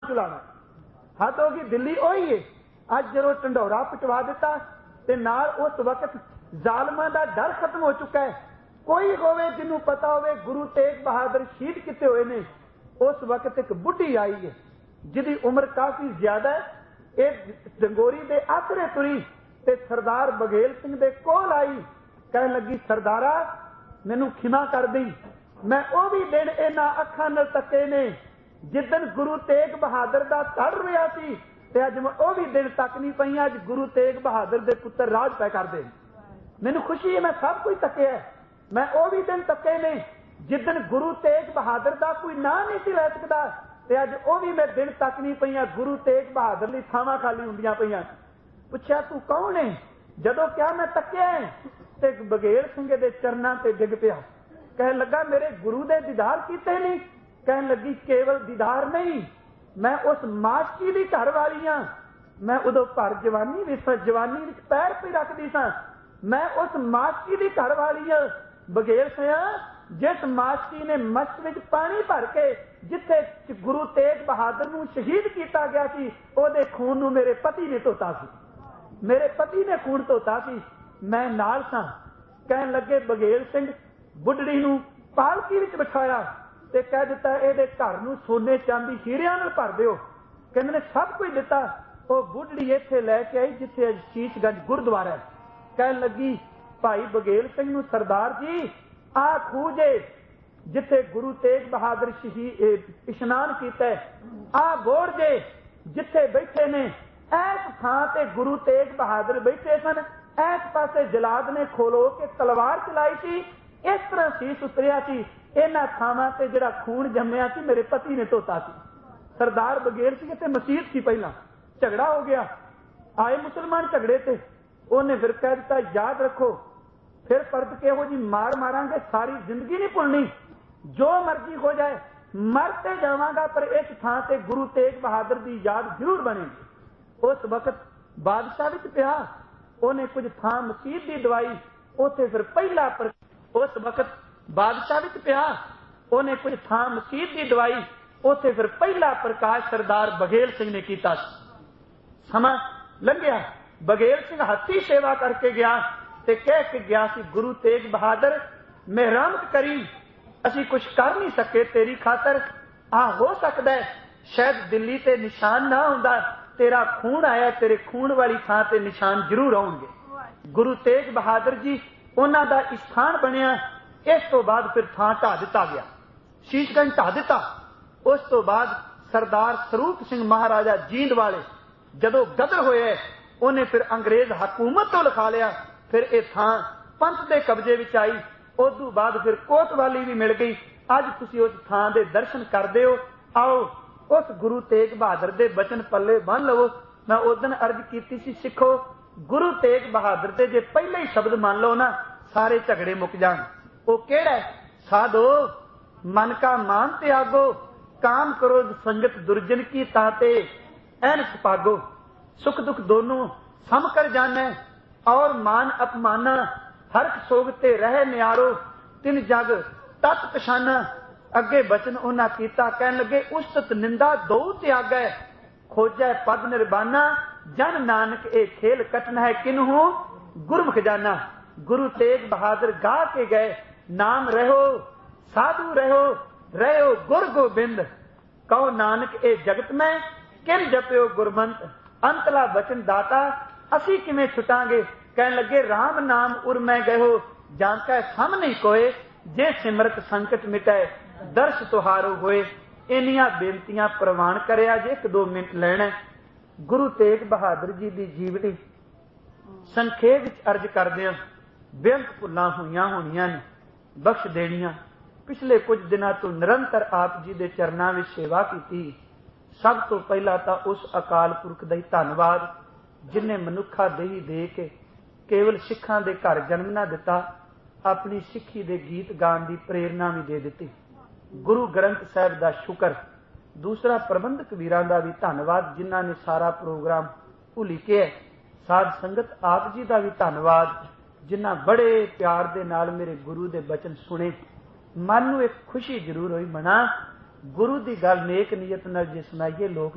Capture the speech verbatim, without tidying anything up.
चलाना। हद हो गई दिल्ली ओही है। अज जो ढंडोरा पटवा दिता ते नाल उस वक्त जालमां दा डर खत्म हो चुका है। कोई होवे जिन्हों पता होवे गुरु तेग बहादुर शहीद किते हुए ने। उस वक्त एक बुढ़ी आई है जिहदी उम्र काफी ज्यादा है, ये डंगोरी दे आसरे तुरी ते सरदार बघेल सिंह दे कोल आई, कहन लगी सरदारा मैनू खिमा कर दी, मैं वो भी दिन इन्हां अखां नाल तके ने जिदन गुरु तेग बहादुर दा तड़ रहा सी ते अज मैं वो भी दिन तक नहीं पई। अज गुरु तेग बहादुर दे पुत्र राज पै करदे। मैनू खुशी है, मैं सब कुछ तकिया, मैं वो भी दिन तके ने जिदन गुरु तेग बहादुर दा कोई नाम नहीं सी लै सकदा ते अज वो भी मैं दिन तक नहीं पई। गुरु तेग बहादुर दी थावां खाली हुंदियां पईयां। पुछया तू कौन है? जदों क्या मैं तकिया ते बघेल सिंह दे चरनां ते डिग पिया, कहन लगा मेरे गुरु दे दीदार कीते नहीं। कहन लगी केवल दीदार नहीं, मैं उस मास्की दी घर वाली हां। मैं उदों भर जवानी विच जवानी विच पैर पे रखदी सां। मैं उस मास्की दी घर वाली हां। बघेल सिंह जिस मास्की ने मस्त विच पानी भर के जिथे गुरु तेग बहादुर नूं शहीद किया गया सी ओदे खून नूं मेरे पति ने धोता सी, मेरे पति ने खून धोता सी, मैं नाल सां। कहन लगे बघेल सिंह बुढ़ड़ी नूं पालकी विच बिठाया ते कह दिता इहदे घर नूं सोने चांदी हीरियां नाल भर दिओ। कहंदे ने सब कुछ दिता। वो बुढ़ड़ी इत्थे लैके आई जिथे शीशगंज गुरुद्वारा है। कहन लगी भाई बघेल सिंह नूं सरदार जी आ खूह जे जिथे गुरु तेग बहादुर शहीद इशनान कीता, आ बोर जे जिथे बैठे ने, ऐस थां ते गुरु तेग बहादुर बैठे सन, ऐस पासे जलाद ने खोलो के तलवार चलाई सी, इस तरह शीश उतरिया सी, इन्हां थावां ते जिहड़ा खून जम्मिया सी मेरे पति ने धोता सी। सरदार बघेल सिंह ते मसीत सी, पहला झगड़ा हो गया, आए मुसलमान झगड़े ते उन्हें फिर कह दिता याद रखो फिर परत के हो जी मार मारांगे, सारी जिंदगी नहीं भुलनी, जो मर्जी हो जाए मरते जावांगा पर इस थां ते गुरु तेग बहादुर की याद जरूर बनेगी। उस वक्त बादशाह विच पिया, उन्हें कुछ थां मसीत की दवाई, उथे फिर पहला पर उस वक्त बादशाह विच पिया, उन्हें कुछ थां मसीत की दवाई, उथे फिर पहला प्रकाश सरदार बघेल सिंह ने किया। समा लंघिया, बघेल सिंह हथी सेवा करके गया ते कह के गया सी गुरु तेग बहादुर मेहरबानी करी, असी कुछ कर नहीं सके तेरी खातर, आ हो सकता है शायद दिल्ली ते निशान ना हुंदा, तेरा खून आया, तेरे खून वाली थां ते निशान जरूर आउणगे। गुरु तेग बहादुर जी उन्हां दा स्थान बनिया। इस तो बाद फिर थां ढा दिता गया, शीशगंज ढा दिता। उस तो बाद सरदार स्वरूप सिंह महाराजा जींद वाले जदों गदर होए, उन्हें फिर अंग्रेज हकूमत तो लिखा लिया, फिर यह थां पंथ के कब्जे विच आई। उदों बाद फिर कोतवाली भी मिल गई। अज तुसीं उस थां दे दर्शन करदे हो। आओ उस गुरु तेग बहादुर दे बचन पल्ले बन लवो। मैं उस दिन अर्ज कीती सी सिखो गुरु तेग बहादुर दे जे पहले ही शब्द मान लो ना सारे झगड़े मुक जाण। वो केड़ा है? साधो मन का मान त्यागो, काम करो संगत दुर्जन की ताते ऐनक पागो, सुख दुख दोनों सम कर जाने और मान अपमाना, हरख सोगते रहे न्यारो, तिन जग तत पछाना। अगे बचन उन्हां कीता, कहन लगे उस्तत निंदा दो त्यागै, खोजै पद निर्बाना, जन नानक ए खेल कटन है किन्हू गुरमुख जाना। गुरु तेग बहादुर गा के गए, नाम रहो साधु रहो, रहो गुर गोबिंद, कहो नानक ए जगत में किन जप्यो गुरमंत, अंतला बचन दाता असी किवें छुटांगे। कहन लगे राम नाम उर मैं गयो, जांकै सम नहीं कोए, जे सिमरत संकट मिटे दर्श तुहारो होए। इन्नियां बेनतियां प्रवान करिया जे एक दो मिनट लेना। गुरु तेग बहादुर जी की जीवनी संखेप विच अर्ज करदे बेअंत भुल्लां होईयां होणीआं ने, बख्श देणीआं। पिछले कुछ दिनों तो निरंतर आप जी के चरणों में सेवा की। सब तो पहला तो उस अकाल पुरख का ही धन्नवाद जिन्हें मनुखा देही दे के केवल सिखां दे घर जन्म ना दिता, अपनी सिखी दे गीत गान की प्रेरणा भी दे दी। गुरु ग्रंथ साहिब का शुक्र। दूसरा प्रबंधक वीरां का भी धन्नवाद जिन्हां ने सारा प्रोग्राम भुली के है। साध संगत आप जी का भी धन्नवाद जिन्हां बड़े प्यार दे नाल मेरे गुरु दे बचन सुने। मन नूं एक खुशी जरूर हुई, मना गुरु की गल नेक नीयत नाल जे सुनाइए लोग